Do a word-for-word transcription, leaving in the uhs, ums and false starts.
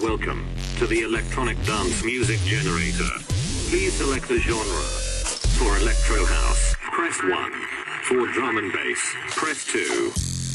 Welcome to the electronic dance music generator. Please select a genre. For electro house, press one. For drum and bass, press two.